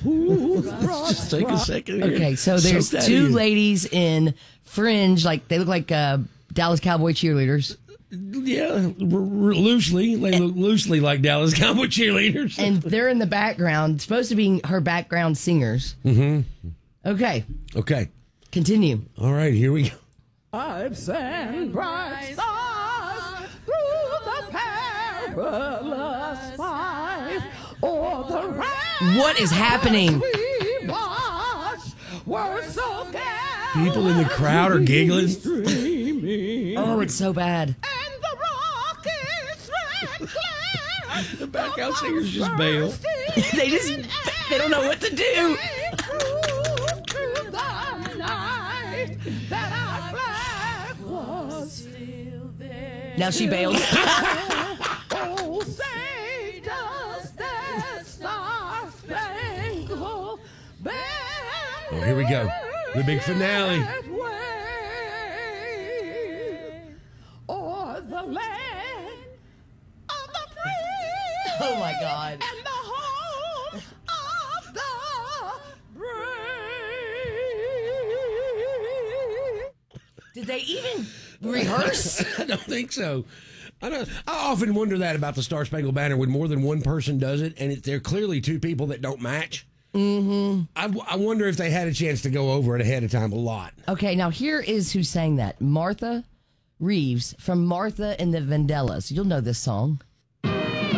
Just take a second here. Okay, so there's two ladies in fringe, like they look like Dallas Cowboy cheerleaders. Yeah, loosely. They look loosely like Dallas Cowboy cheerleaders. And they're in the background, supposed to be her background singers. Mm-hmm. Okay. Okay. Continue. All right, here we go. I've sent bright stars through the perilous fight. O'er the rain What is happening? we watched were so People in the crowd are giggling. streaming. Oh, it's so bad. And the rockets red glare. The background singers just bail. they don't know what to do. Through the night that our flag was still there. Now she bailed. Oh, say does that star-spangled banner Oh, here we go. The big finale. wave o'er the land of the free Oh, my God. and the home of the brave. Did they even rehearse? I don't think so. I often wonder that about the Star Spangled Banner when more than one person does it, and they're clearly two people that don't match. Mm-hmm. I wonder if they had a chance to go over it ahead of time a lot. Okay, now here is who sang that. Martha Reeves from Martha and the Vandellas. You'll know this song.